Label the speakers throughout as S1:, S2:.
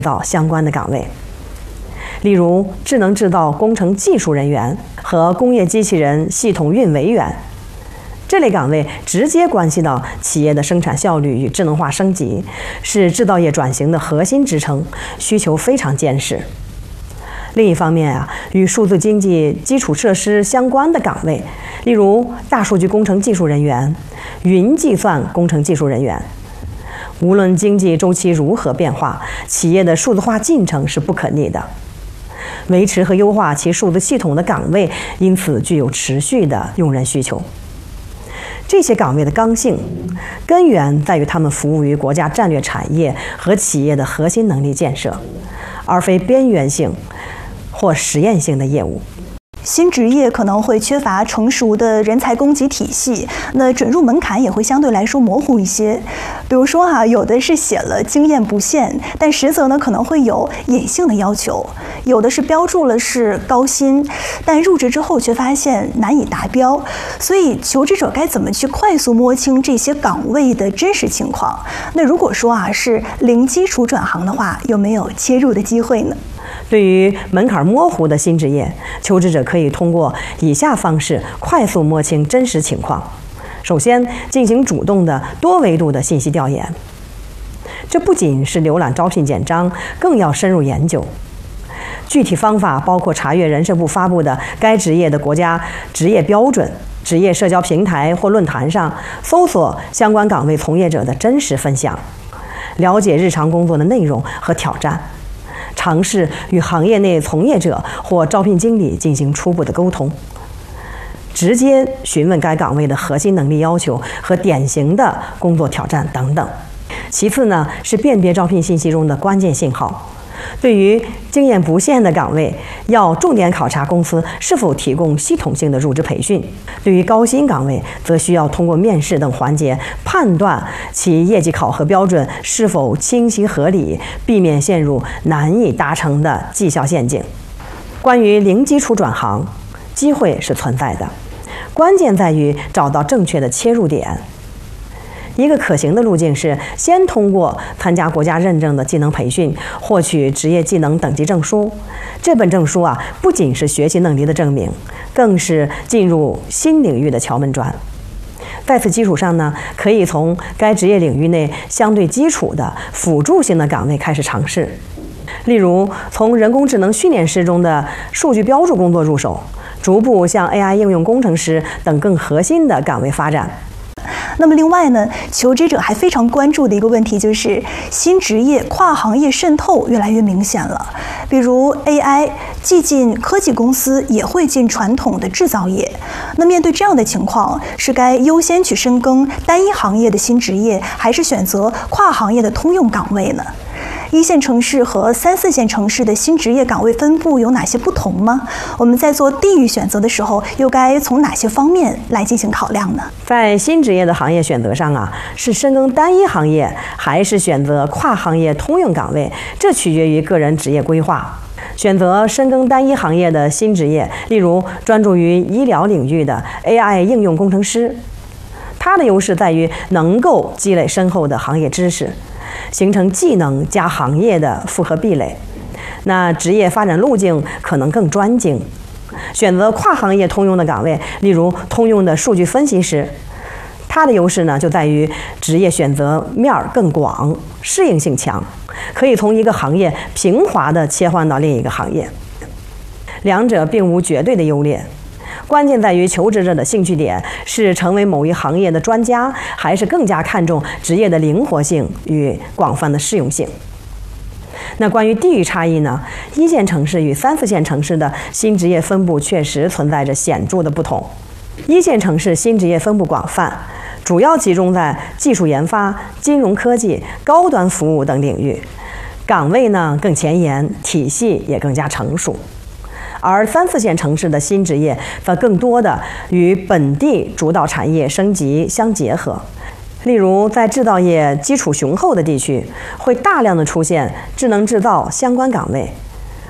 S1: 造相关的岗位。例如，智能制造工程技术人员和工业机器人系统运维员，这类岗位直接关系到企业的生产效率与智能化升级，是制造业转型的核心支撑，需求非常坚实。另一方面与数字经济基础设施相关的岗位，例如大数据工程技术人员、云计算工程技术人员，无论经济周期如何变化，企业的数字化进程是不可逆的。维持和优化其数字系统的岗位，因此具有持续的用人需求。这些岗位的刚性根源在于他们服务于国家战略产业和企业的核心能力建设，而非边缘性或实验性的业务。
S2: 新职业可能会缺乏成熟的人才供给体系，那准入门槛也会相对来说模糊一些。比如说有的是写了经验不限，但实则呢可能会有隐性的要求；有的是标注了是高薪，但入职之后却发现难以达标。所以求职者该怎么去快速摸清这些岗位的真实情况？那如果说是零基础转行的话，有没有切入的机会呢？
S1: 对于门槛模糊的新职业，求职者可以通过以下方式快速摸清真实情况。首先，进行主动的多维度的信息调研，这不仅是浏览招聘简章，更要深入研究。具体方法包括查阅人社部发布的该职业的国家职业标准，职业社交平台或论坛上搜索相关岗位从业者的真实分享，了解日常工作的内容和挑战，尝试与行业内从业者或招聘经理进行初步的沟通，直接询问该岗位的核心能力要求和典型的工作挑战等等。其次呢，是辨别招聘信息中的关键信号。对于经验不限的岗位，要重点考察公司是否提供系统性的入职培训；对于高薪岗位，则需要通过面试等环节判断其业绩考核标准是否清晰合理，避免陷入难以达成的绩效陷阱。关于零基础转行，机会是存在的，关键在于找到正确的切入点。一个可行的路径是先通过参加国家认证的技能培训，获取职业技能等级证书。这本证书不仅是学习能力的证明，更是进入新领域的敲门砖。在此基础上呢，可以从该职业领域内相对基础的辅助性的岗位开始尝试，例如从人工智能训练师中的数据标注工作入手，逐步向 AI 应用工程师等更核心的岗位发展。
S2: 那么另外呢，求职者还非常关注的一个问题就是新职业跨行业渗透越来越明显了。比如 AI 既进科技公司，也会进传统的制造业。那面对这样的情况，是该优先去深耕单一行业的新职业，还是选择跨行业的通用岗位呢？一线城市和3、4线城市的新职业岗位分布有哪些不同吗？我们在做地域选择的时候，又该从哪些方面来进行考量呢？
S1: 在新职业的行业选择上是深耕单一行业，还是选择跨行业通用岗位，这取决于个人职业规划。选择深耕单一行业的新职业，例如专注于医疗领域的 AI 应用工程师，它的优势在于能够积累深厚的行业知识，形成技能加行业的复合壁垒，那职业发展路径可能更专精。选择跨行业通用的岗位，例如通用的数据分析师，它的优势呢就在于职业选择面更广，适应性强，可以从一个行业平滑地切换到另一个行业。两者并无绝对的优劣，关键在于求职者的兴趣点是成为某一行业的专家，还是更加看重职业的灵活性与广泛的适用性。那关于地域差异呢，1线城市与3、4线城市的新职业分布确实存在着显著的不同。1线城市新职业分布广泛，主要集中在技术研发、金融科技、高端服务等领域，岗位呢更前沿，体系也更加成熟。而3、4线城市的新职业则更多的与本地主导产业升级相结合，例如在制造业基础雄厚的地区，会大量的出现智能制造相关岗位，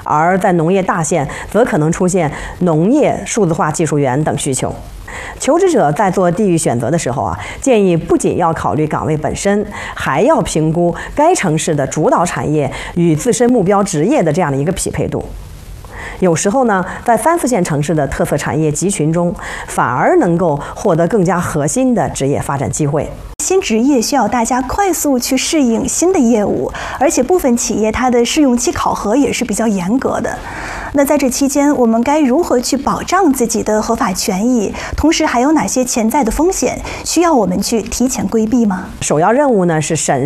S1: 而在农业大县，则可能出现农业数字化技术员等需求。求职者在做地域选择的时候建议不仅要考虑岗位本身，还要评估该城市的主导产业与自身目标职业的这样的一个匹配度。有时候呢，在3、4线城市的特色产业集群中，反而能够获得更加核心的职业发展机会。
S2: 新职业需要大家快速去适应新的业务，而且部分企业它的试用期考核也是比较严格的。那在这期间，我们该如何去保障自己的合法权益？同时，还有哪些潜在的风险需要我们去提前规避吗？
S1: 首要任务呢是审